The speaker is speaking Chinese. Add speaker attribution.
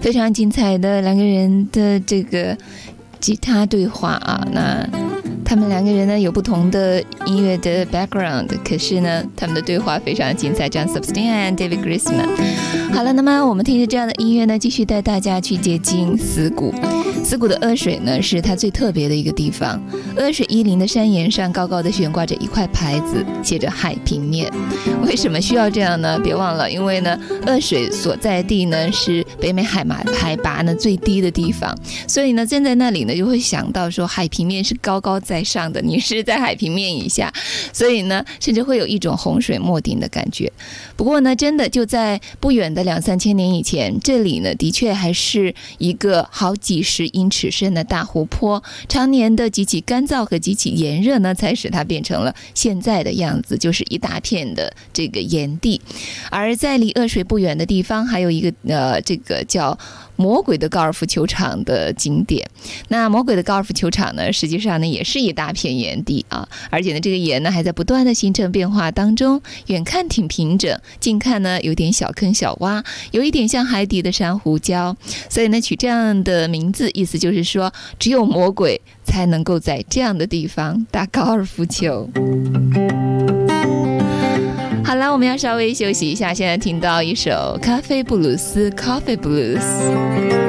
Speaker 1: 非常精彩的两个人的这个吉他对话啊。那他们两个人呢有不同的音乐的 background， 可是呢他们的对话非常精彩。John Sebastian and David Grisman。 好了，那么我们听着这样的音乐呢，继续带大家去接近死谷。死谷的恶水呢是它最特别的一个地方。恶水依邻的山岩上高高的悬挂着一块牌子，写着海平面。为什么需要这样呢？别忘了，因为呢恶水所在地呢是北美海拔呢最低的地方，所以呢站在那里呢就会想到说海平面是高高在上的，你是在海平面以下，所以呢甚至会有一种洪水没顶的感觉。不过呢真的就在不远的2-3千年以前，这里呢的确还是一个好几十英尺深的大湖泊，常年的极其干燥和极其炎热呢才使它变成了现在的样子，就是一大片的这个岩地。而在离恶水不远的地方还有一个这个叫魔鬼的高尔夫球场的景点。那魔鬼的高尔夫球场呢实际上呢也是一大片岩地啊，而且呢这个岩呢还在不断的形成变化当中，远看挺平整，近看呢有点小坑小洼，有一点像海底的珊瑚礁，所以呢取这样的名字，意思就是说只有魔鬼才能够在这样的地方打高尔夫球。好了，我们要稍微休息一下，现在听到一首咖啡布鲁斯 Coffee Blues。